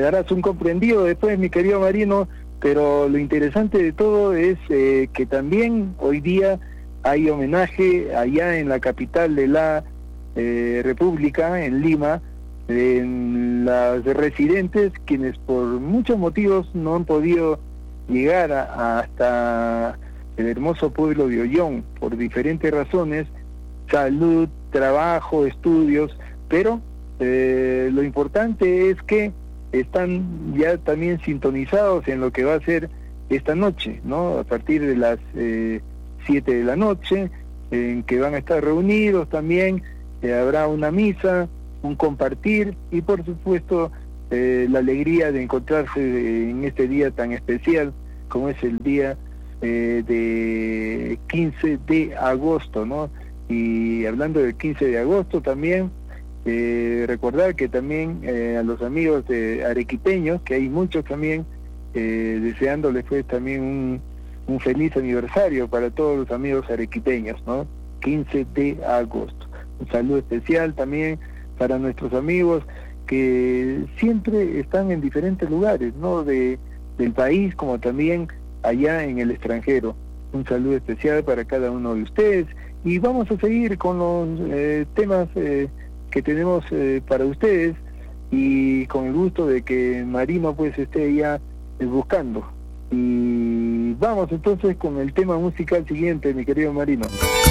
darás un comprendido después, mi querido Marino, pero lo interesante de todo es que también hoy día hay homenaje allá en la capital de la República, en Lima, en las residentes, quienes por muchos motivos no han podido llegar hasta el hermoso pueblo de Ollón, por diferentes razones, salud, trabajo, estudios, pero lo importante es que están ya también sintonizados en lo que va a ser esta noche, ¿no? A partir de las 7 de la noche, en que van a estar reunidos también, habrá una misa, un compartir y por supuesto la alegría de encontrarse en este día tan especial como es el día de 15 de agosto, ¿no? Y hablando del 15 de agosto también, recordar que también a los amigos de arequipeños, que hay muchos también, deseándoles pues también un feliz aniversario para todos los amigos arequipeños, ¿no? 15 de agosto. Un saludo especial también para nuestros amigos que siempre están en diferentes lugares, ¿no? Del país como también allá en el extranjero. Un saludo especial para cada uno de ustedes y vamos a seguir con los temas que tenemos para ustedes y con el gusto de que Marino pues esté ya buscando. Y vamos entonces con el tema musical siguiente, mi querido Marino.